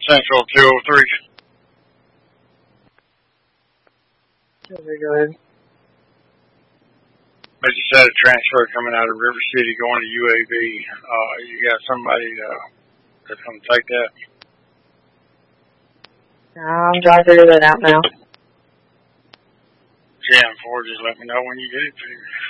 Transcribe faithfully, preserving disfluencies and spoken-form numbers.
Central two oh three. Okay, go ahead. I just had a transfer coming out of River City going to U A B. Uh, you got somebody uh, that's going to take that? I'm trying to figure that out now. ten four, just let me know when you get it, please.